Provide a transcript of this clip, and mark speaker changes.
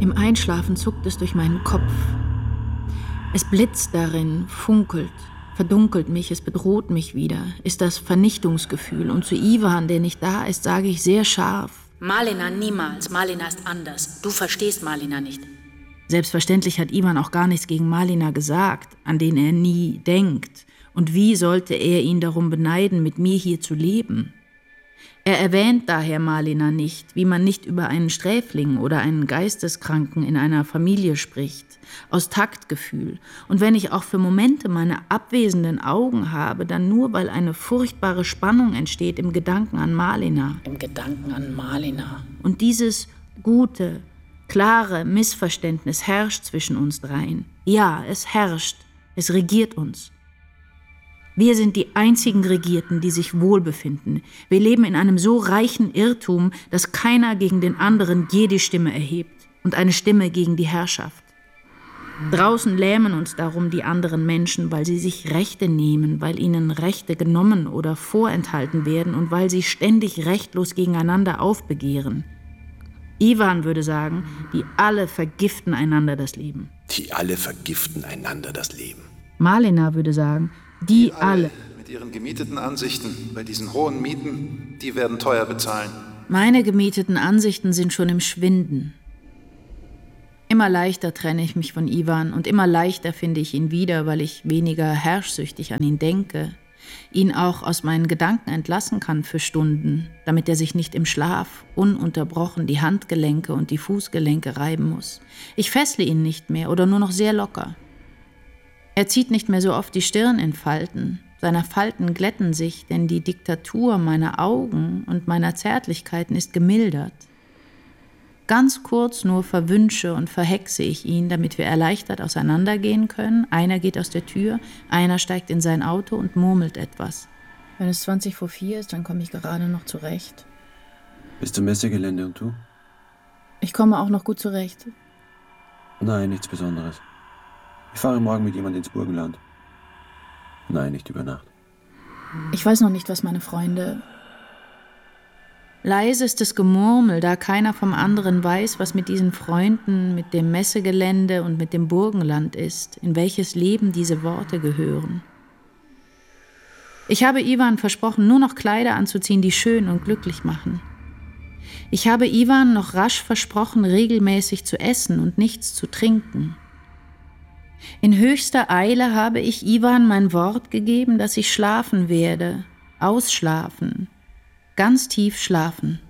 Speaker 1: Im Einschlafen zuckt es durch meinen Kopf. Es blitzt darin, funkelt, verdunkelt mich, es bedroht mich wieder, ist das Vernichtungsgefühl. Und zu Ivan, der nicht da ist, sage ich sehr scharf:
Speaker 2: Malina niemals, Malina ist anders. Du verstehst Malina nicht.
Speaker 1: Selbstverständlich hat Ivan auch gar nichts gegen Malina gesagt, an den er nie denkt. Und wie sollte er ihn darum beneiden, mit mir hier zu leben? Er erwähnt daher Malina nicht, wie man nicht über einen Sträfling oder einen Geisteskranken in einer Familie spricht, aus Taktgefühl. Und wenn ich auch für Momente meine abwesenden Augen habe, dann nur, weil eine furchtbare Spannung entsteht im Gedanken an Malina.
Speaker 2: Im Gedanken an Malina.
Speaker 1: Und dieses gute, klare Missverständnis herrscht zwischen uns dreien. Ja, es herrscht, es regiert uns. Wir sind die einzigen Regierten, die sich wohlbefinden. Wir leben in einem so reichen Irrtum, dass keiner gegen den anderen je die Stimme erhebt und eine Stimme gegen die Herrschaft. Draußen lähmen uns darum die anderen Menschen, weil sie sich Rechte nehmen, weil ihnen Rechte genommen oder vorenthalten werden und weil sie ständig rechtlos gegeneinander aufbegehren. Ivan würde sagen, die alle vergiften einander das Leben.
Speaker 3: Die alle vergiften einander das Leben.
Speaker 1: Malina würde sagen, die alle.
Speaker 4: Mit ihren gemieteten Ansichten, bei diesen hohen Mieten, die werden teuer bezahlen.
Speaker 1: Meine gemieteten Ansichten sind schon im Schwinden. Immer leichter trenne ich mich von Ivan und immer leichter finde ich ihn wieder, weil ich weniger herrschsüchtig an ihn denke, ihn auch aus meinen Gedanken entlassen kann für Stunden, damit er sich nicht im Schlaf ununterbrochen die Handgelenke und die Fußgelenke reiben muss. Ich fessle ihn nicht mehr oder nur noch sehr locker. Er zieht nicht mehr so oft die Stirn in Falten. Seine Falten glätten sich, denn die Diktatur meiner Augen und meiner Zärtlichkeiten ist gemildert. Ganz kurz nur verwünsche und verhexe ich ihn, damit wir erleichtert auseinandergehen können. Einer geht aus der Tür, einer steigt in sein Auto und murmelt etwas. Wenn es 3:20 ist, dann komme ich gerade noch zurecht.
Speaker 5: Bis zum Messegelände und du?
Speaker 1: Ich komme auch noch gut zurecht.
Speaker 5: Nein, nichts Besonderes. Ich fahre morgen mit jemand ins Burgenland. Nein, nicht über Nacht.
Speaker 1: Ich weiß noch nicht, was meine Freunde... Leisestes Gemurmel, da keiner vom anderen weiß, was mit diesen Freunden, mit dem Messegelände und mit dem Burgenland ist, in welches Leben diese Worte gehören. Ich habe Ivan versprochen, nur noch Kleider anzuziehen, die schön und glücklich machen. Ich habe Ivan noch rasch versprochen, regelmäßig zu essen und nichts zu trinken. In höchster Eile habe ich Ivan mein Wort gegeben, dass ich schlafen werde, ausschlafen, ganz tief schlafen.